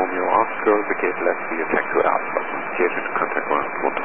Romeo Oscar, the gate left via Tango Alpha. Engage into contact 1